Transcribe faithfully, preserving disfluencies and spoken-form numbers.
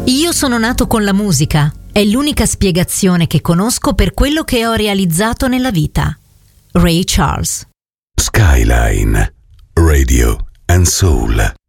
Io sono nato con la musica, è l'unica spiegazione che conosco per quello che ho realizzato nella vita. Ray Charles. Skyline Radio and Soul.